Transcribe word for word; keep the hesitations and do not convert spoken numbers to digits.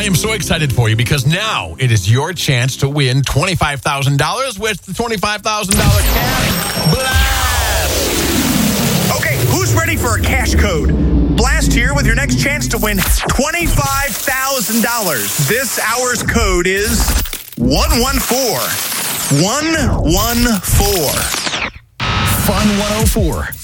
I am so excited for you because now it is your chance to win twenty-five thousand dollars with the twenty-five thousand dollars cash blast. Okay, who's ready for a cash code? Blast here with your next chance to win twenty-five thousand dollars. This hour's code is one one four. one one four. Fun one oh four.